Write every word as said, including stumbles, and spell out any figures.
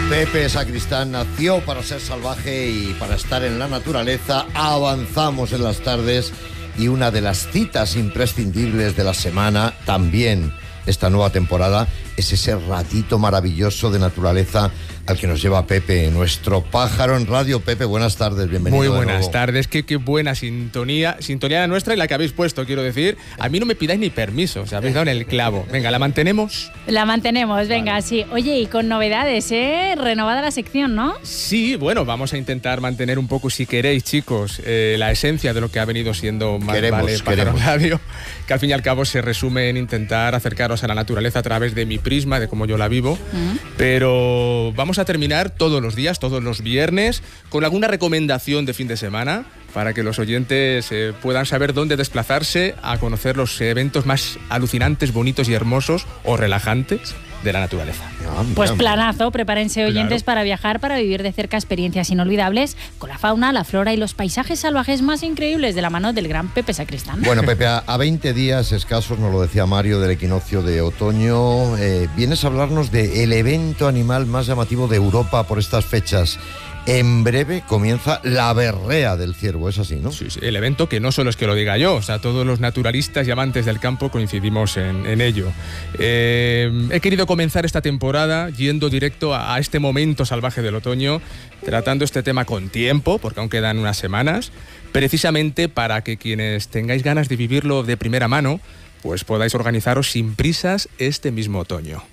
Pepe Sacristán nació para ser salvaje y para estar en la naturaleza. Avanzamos en las tardes y una de las citas imprescindibles de la semana, también esta nueva temporada, es ese ratito maravilloso de naturaleza al que nos lleva Pepe, nuestro pájaro en radio. Pepe, buenas tardes, bienvenido. Muy buenas tardes, qué, qué buena sintonía, sintonía la nuestra y la que habéis puesto, quiero decir. A mí no me pidáis ni permiso, o sea, habéis dado en el clavo. Venga, ¿la mantenemos? La mantenemos, venga, vale. Sí. Oye, y con novedades, ¿eh? Renovada la sección, ¿no? Sí, bueno, vamos a intentar mantener un poco, si queréis, chicos, eh, la esencia de lo que ha venido siendo Más queremos, Vale Pájaro Radio, que al fin y al cabo se resume en intentar acercaros a la naturaleza a través de mi prisma, de cómo yo la vivo. Uh-huh. Pero vamos a terminar todos los días, todos los viernes, con alguna recomendación de fin de semana para que los oyentes eh, puedan saber dónde desplazarse a conocer los eventos más alucinantes, bonitos y hermosos o relajantes de la naturaleza. Pues planazo, prepárense oyentes Claro. para viajar, para vivir de cerca experiencias inolvidables con la fauna, la flora y los paisajes salvajes más increíbles de la mano del gran Pepe Sacristán. Bueno, Pepe, a, a veinte días escasos, nos lo decía Mario, del equinoccio de otoño, eh, vienes a hablarnos del evento animal más llamativo de Europa por estas fechas. En breve comienza la berrea del ciervo, es así, ¿no? Sí, sí, el evento que no solo es que lo diga yo, o sea, todos los naturalistas y amantes del campo coincidimos en, en ello. Eh, he querido comenzar esta temporada yendo directo a, a este momento salvaje del otoño, tratando este tema con tiempo, porque aún quedan unas semanas, precisamente para que quienes tengáis ganas de vivirlo de primera mano, pues podáis organizaros sin prisas este mismo otoño.